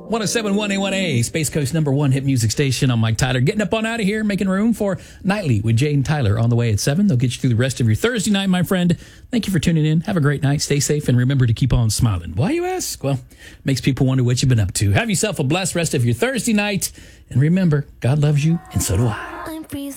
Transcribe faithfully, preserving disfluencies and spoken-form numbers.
one oh seven point one A one A, Space Coast number one hit music station. I'm Mike Tyler. Getting up on out of here, making room for Nightly with Jay and Tyler on the way at seven. They'll get you through the rest of your Thursday night, my friend. Thank you for tuning in. Have a great night. Stay safe, and remember to keep on smiling. Why, you ask? Well, makes people wonder what you've been up to. Have yourself a blessed rest of your Thursday night. And remember, God loves you, and so do I. I'm freezing.